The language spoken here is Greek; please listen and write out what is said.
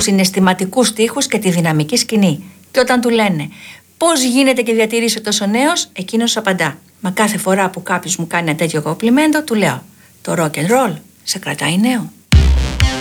συναισθηματικούς στίχους και τη δυναμική σκηνή. Και όταν του λένε πώς γίνεται και διατηρείσαι τόσο νέος, εκείνος απαντά. Μα κάθε φορά που κάποιος μου κάνει ένα τέτοιο κομπλιμέντο, του λέω: το rock and roll σε κρατάει νέο.